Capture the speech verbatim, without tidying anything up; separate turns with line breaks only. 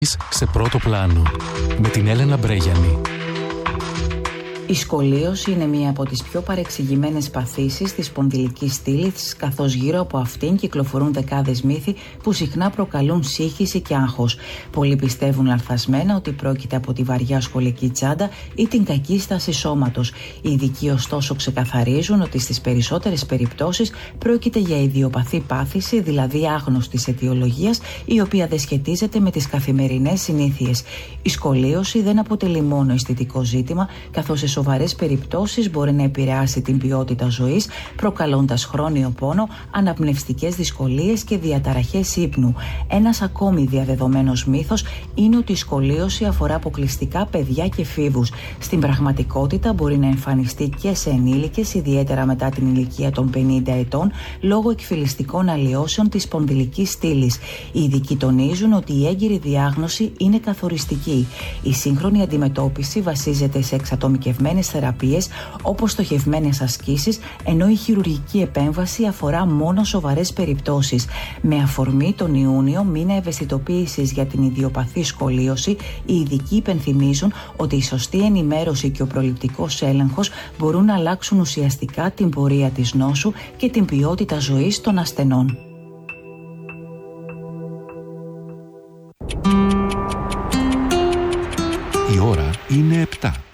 σε πρώτο πλάνο με την Έλενα Μπρέγιανη.
Η σκολίωση είναι μία από τις πιο παρεξηγημένες παθήσεις της σπονδυλικής στήλης, καθώς γύρω από αυτήν κυκλοφορούν δεκάδες μύθοι που συχνά προκαλούν σύγχυση και άγχος. Πολλοί πιστεύουν λανθασμένα ότι πρόκειται από τη βαριά σχολική τσάντα ή την κακή στάση σώματος. Οι ειδικοί ωστόσο ξεκαθαρίζουν ότι στις περισσότερες περιπτώσεις πρόκειται για ιδιοπαθή πάθηση, δηλαδή άγνωστης αιτιολογίας, η οποία δεν σχετίζεται με τις καθημερινές συνήθειες. Η σκολίωση δεν αποτελεί μόνο αισθητικό ζήτημα, καθώς σε σοβαρές περιπτώσεις μπορεί να επηρεάσει την ποιότητα ζωής, προκαλώντας χρόνιο πόνο, αναπνευστικές δυσκολίες και διαταραχές ύπνου. Ένας ακόμη διαδεδομένος μύθος είναι ότι η σκολίωση αφορά αποκλειστικά παιδιά και εφήβους. Στην πραγματικότητα μπορεί να εμφανιστεί και σε ενήλικες, ιδιαίτερα μετά την ηλικία των πενήντα ετών, λόγω εκφυλιστικών αλλοιώσεων της σπονδυλικής στήλης. Οι ειδικοί τονίζουν ότι η έγκυρη διάγνωση είναι καθοριστική. Η σύγχρονη αντιμετώπιση βασίζεται σε εξατομικευμένες θεραπείες όπως στοχευμένες ασκήσεις, ενώ η χειρουργική επέμβαση αφορά μόνο σοβαρές περιπτώσεις. Με αφορμή τον Ιούνιο, μήνα ευαισθητοποίησης για την ιδιοπαθή σκολίωση, οι ειδικοί υπενθυμίζουν ότι η σωστή ενημέρωση και ο προληπτικός έλεγχος μπορούν να αλλάξουν ουσιαστικά την πορεία της νόσου και την ποιότητα ζωής των ασθενών.
Η ώρα είναι επτά.